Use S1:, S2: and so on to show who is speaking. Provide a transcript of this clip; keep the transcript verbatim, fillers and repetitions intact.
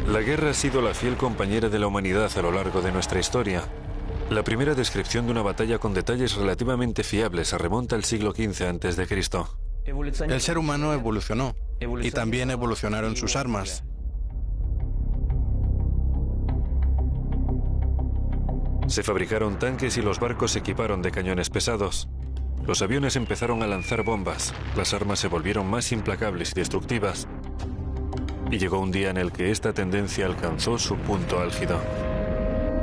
S1: La guerra ha sido la fiel compañera de la humanidad a lo largo de nuestra historia. La primera descripción de una batalla con detalles relativamente fiables se remonta al siglo quince antes de Cristo.
S2: El ser humano evolucionó y también evolucionaron sus armas.
S1: Se fabricaron tanques y los barcos se equiparon de cañones pesados. Los aviones empezaron a lanzar bombas, las armas se volvieron más implacables y destructivas. Y llegó un día en el que esta tendencia alcanzó su punto álgido.